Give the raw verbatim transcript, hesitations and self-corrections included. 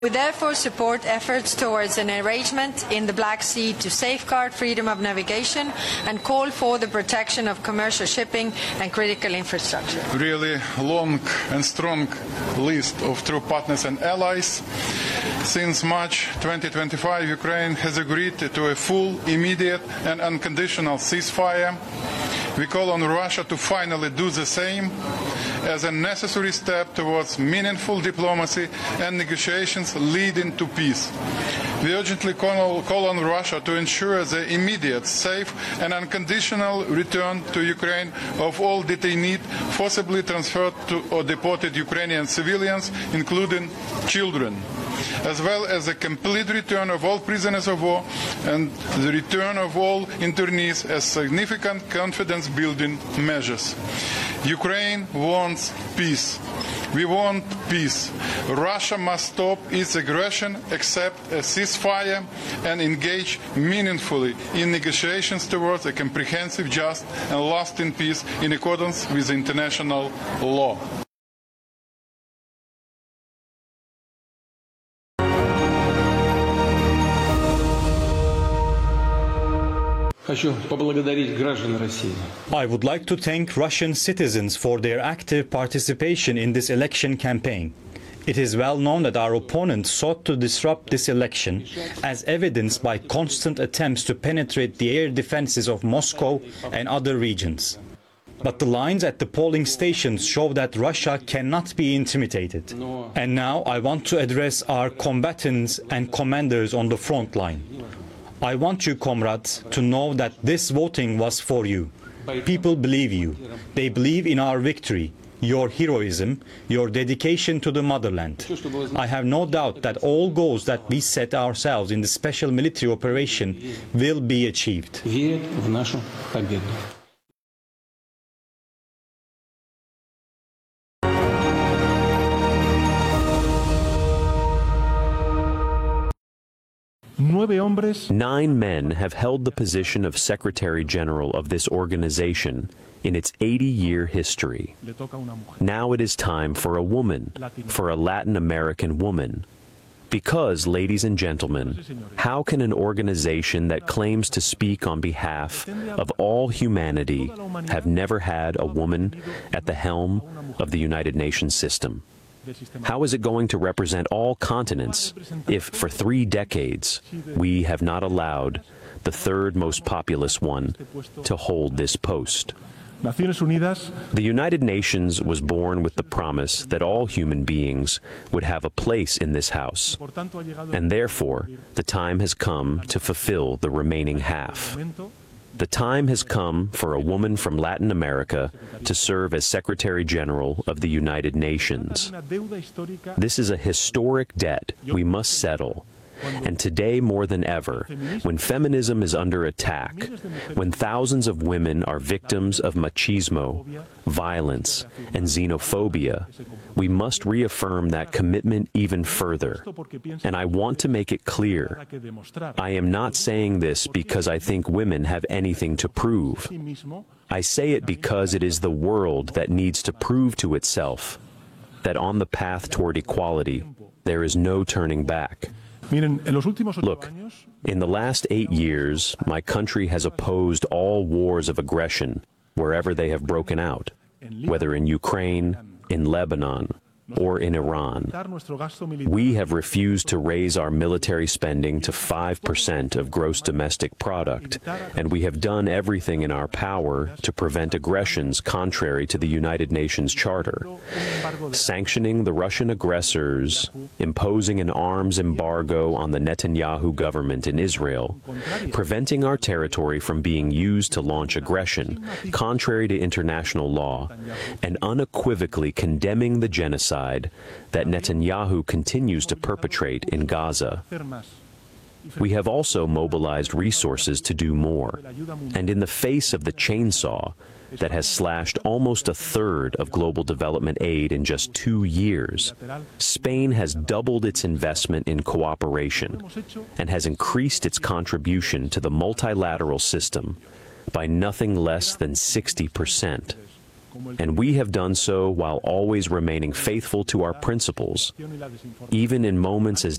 We therefore support efforts towards an arrangement in the Black Sea to safeguard freedom of navigation and call for the protection of commercial shipping and critical infrastructure. Really long and strong list of true partners and allies. Since March twenty twenty-five, Ukraine has agreed to a full, immediate and unconditional ceasefire. We call on Russia to finally do the same as a necessary step towards meaningful diplomacy and negotiations leading to peace. We urgently call, call on Russia to ensure the immediate, safe and unconditional return to Ukraine of all detainees forcibly transferred to or deported Ukrainian civilians, including children, as well as a complete return of all prisoners of war and the return of all internees as significant confidence-building measures. Ukraine wants peace. We want peace. Russia must stop its aggression, accept a ceasefire, and engage meaningfully in negotiations towards a comprehensive, just, and lasting peace in accordance with international law. I would like to thank Russian citizens for their active participation in this election campaign. It is well known that our opponents sought to disrupt this election, as evidenced by constant attempts to penetrate the air defenses of Moscow and other regions. But the lines at the polling stations show that Russia cannot be intimidated. And now I want to address our combatants and commanders on the front line. I want you, comrades, to know that this voting was for you. People believe you. They believe in our victory, your heroism, your dedication to the motherland. I have no doubt that all goals that we set ourselves in the special military operation will be achieved. Nine men have held the position of Secretary General of this organization in its eighty-year history. Now it is time for a woman, for a Latin American woman. Because, ladies and gentlemen, how can an organization that claims to speak on behalf of all humanity have never had a woman at the helm of the United Nations system? How is it going to represent all continents if, for three decades, we have not allowed the third most populous one to hold this post? The United Nations was born with the promise that all human beings would have a place in this house, and therefore the time has come to fulfill the remaining half. The time has come for a woman from Latin America to serve as Secretary General of the United Nations. This is a historic debt we must settle. And today more than ever, when feminism is under attack, when thousands of women are victims of machismo, violence, and xenophobia, we must reaffirm that commitment even further. And I want to make it clear, I am not saying this because I think women have anything to prove. I say it because it is the world that needs to prove to itself that on the path toward equality, there is no turning back. Look, in the last eight years, my country has opposed all wars of aggression wherever they have broken out, whether in Ukraine, in Lebanon, or in Iran. We have refused to raise our military spending to five percent of gross domestic product, and we have done everything in our power to prevent aggressions contrary to the United Nations Charter. Sanctioning the Russian aggressors, imposing an arms embargo on the Netanyahu government in Israel, preventing our territory from being used to launch aggression, contrary to international law, and unequivocally condemning the genocide that Netanyahu continues to perpetrate in Gaza. We have also mobilized resources to do more, and in the face of the chainsaw that has slashed almost a third of global development aid in just two years, Spain has doubled its investment in cooperation and has increased its contribution to the multilateral system by nothing less than sixty percent. and we have done so while always remaining faithful to our principles, even in moments as